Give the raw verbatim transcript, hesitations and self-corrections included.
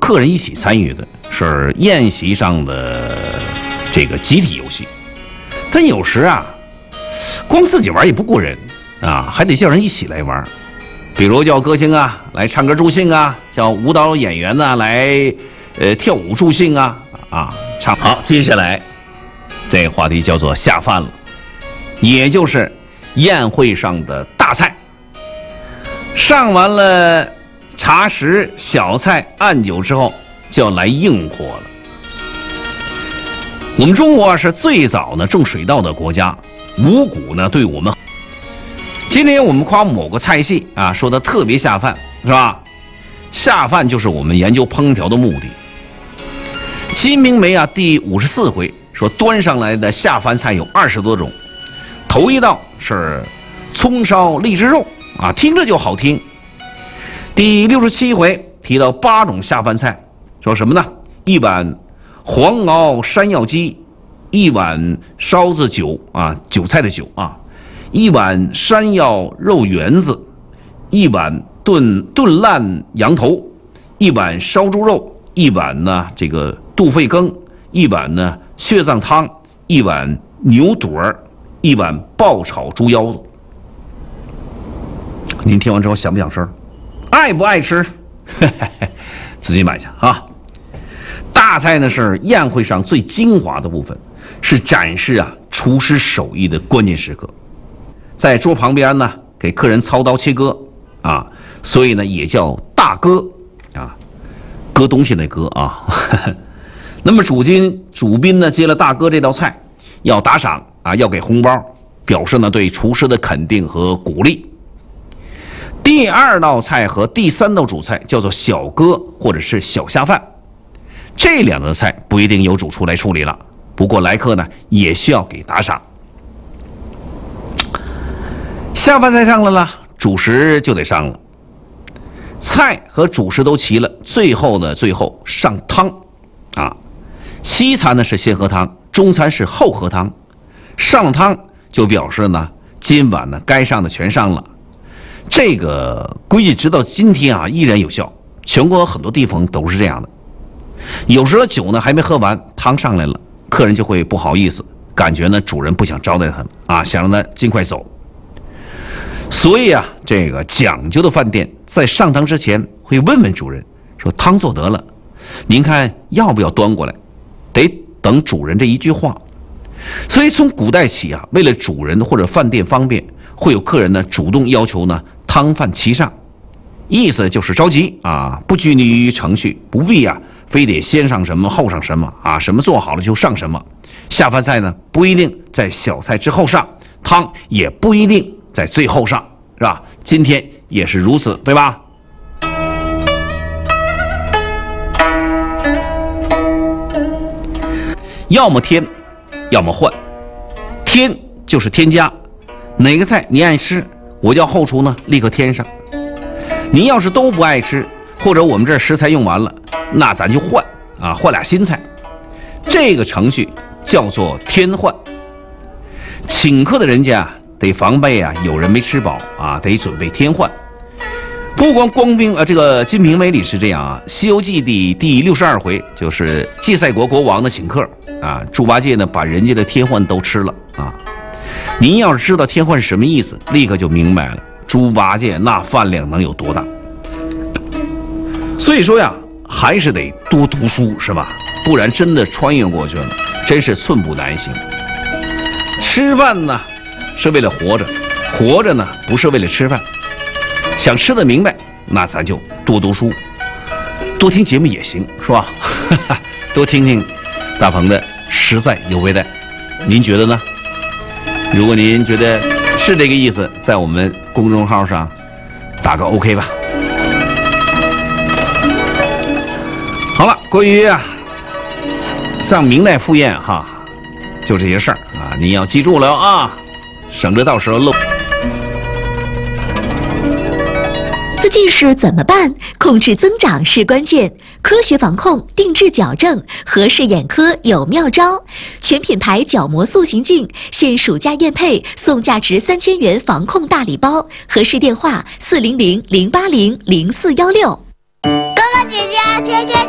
客人一起参与的，是宴席上的这个集体游戏。但有时啊，光自己玩也不过瘾啊，还得叫人一起来玩。比如叫歌星啊来唱歌助兴啊，叫舞蹈演员呢、啊、来呃跳舞助兴啊啊唱。好，接下来这个话题叫做下饭了，也就是宴会上的大菜。上完了茶食、小菜、暗酒之后，就要来硬货了。我们中国是最早呢种水稻的国家，五谷呢对我们。今天我们夸某个菜系啊，说的特别下饭，是吧？下饭就是我们研究烹调的目的。《金瓶梅》啊，第五十四回说端上来的下饭菜有二十多种，头一道是葱烧荔枝肉啊，听着就好听。第六十七回提到八种下饭菜，说什么呢？一碗黄熬山药鸡，一碗烧子韭啊，韭菜的韭啊。一碗山药肉圆子，一碗炖炖烂羊头，一碗烧猪肉，一碗呢这个肚肺羹，一碗呢血脏汤，一碗牛肚儿，一碗爆炒猪腰子。您听完之后想不想吃？爱不爱吃？自己买去啊！大菜呢是宴会上最精华的部分，是展示啊厨师手艺的关键时刻。在桌旁边呢，给客人操刀切割啊，所以呢也叫大割啊，割东西那割啊。那么主宾主宾呢接了大割这道菜，要打赏啊，要给红包，表示呢对厨师的肯定和鼓励。第二道菜和第三道主菜叫做小割或者是小下饭，这两道菜不一定由主厨来处理了，不过来客呢也需要给打赏。下饭菜上来了，主食就得上了。菜和主食都齐了，最后呢，最后上汤，啊，西餐呢是先喝汤，中餐是后喝汤。上了汤就表示呢，今晚呢该上的全上了。这个规矩直到今天啊依然有效，全国很多地方都是这样的。有时候酒呢还没喝完，汤上来了，客人就会不好意思，感觉呢主人不想招待他们啊，想让他尽快走。所以啊，这个讲究的饭店在上汤之前会问问主人，说汤做得了，您看要不要端过来？得等主人这一句话。所以从古代起啊，为了主人或者饭店方便，会有客人呢主动要求呢汤饭齐上，意思就是着急啊，不拘泥于程序，不必啊非得先上什么后上什么啊，什么做好了就上什么。下饭菜呢不一定在小菜之后上，汤也不一定在最后上，是吧？今天也是如此，对吧？要么添，要么换。添就是添加，哪个菜您爱吃，我叫后厨呢立刻添上。您要是都不爱吃，或者我们这食材用完了，那咱就换啊，换俩新菜。这个程序叫做添换。请客的人家得防备啊，有人没吃饱啊，得准备添换。不光光兵呃，这个《金瓶梅》里是这样啊，《西游记》第第六十二回就是祭赛国国王的请客啊，猪八戒呢把人家的添换都吃了啊。您要是知道添换是什么意思，立刻就明白了，猪八戒那饭量能有多大。所以说呀，还是得多读书，是吧？不然真的穿越过去了，真是寸步难行。吃饭呢是为了活着，活着呢不是为了吃饭。想吃得明白，那咱就多读书，多听节目也行，是吧？多听听大鹏的实在有味道，您觉得呢？如果您觉得是这个意思，在我们公众号上打个 OK 吧。好了，关于啊上明代赴宴哈，就这些事儿啊，您要记住了啊，省着到时候漏。 自近视怎么办？控制增长是关键，科学防控，定制矫正，合适眼科有妙招。全品牌角膜塑形镜，现暑假宴配送价值三千元防控大礼包，合适电话四零零零八零零四幺六。 哥哥姐姐，甜甜